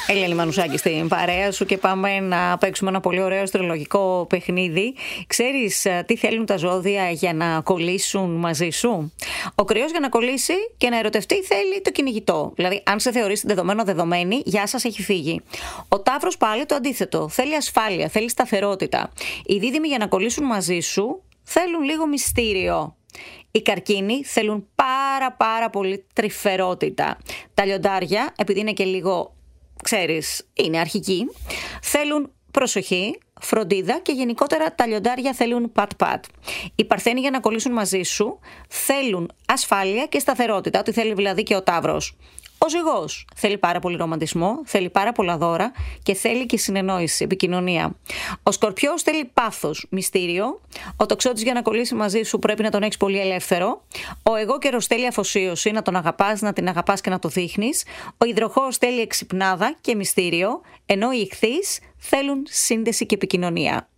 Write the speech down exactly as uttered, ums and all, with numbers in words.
Ελένη Μανουσάκη στην παρέα σου και πάμε να παίξουμε ένα πολύ ωραίο αστρολογικό παιχνίδι. Ξέρεις τι θέλουν τα ζώδια για να κολλήσουν μαζί σου? Ο Κρυός για να κολλήσει και να ερωτευτεί θέλει το κυνηγητό. Δηλαδή, αν σε θεωρείς δεδομένο δεδομένη, γεια σας, έχει φύγει. Ο Ταύρος πάλι το αντίθετο. Θέλει ασφάλεια, θέλει σταθερότητα. Οι Δίδυμοι για να κολλήσουν μαζί σου θέλουν λίγο μυστήριο. Οι Καρκίνοι θέλουν πάρα πάρα πολύ τρυφερότητα. Τα Λιοντάρια, επειδή είναι και λίγο, ξέρεις, είναι αρχικοί, θέλουν προσοχή, φροντίδα και γενικότερα τα Λιοντάρια θέλουν πατ-πατ. Οι Παρθένοι για να κολλήσουν μαζί σου θέλουν ασφάλεια και σταθερότητα, ό,τι θέλει δηλαδή και ο Ταύρος. Ο Ζυγός θέλει πάρα πολύ ρομαντισμό, θέλει πάρα πολλά δώρα και θέλει και συνεννόηση, επικοινωνία. Ο Σκορπιός θέλει πάθος, μυστήριο. Ο Τοξότης για να κολλήσει μαζί σου πρέπει να τον έχεις πολύ ελεύθερο. Ο Αιγόκερος θέλει αφοσίωση, να τον αγαπάς, να την αγαπάς και να το δείχνεις. Ο Υδροχόος θέλει εξυπνάδα και μυστήριο, ενώ οι Ιχθύς θέλουν σύνδεση και επικοινωνία.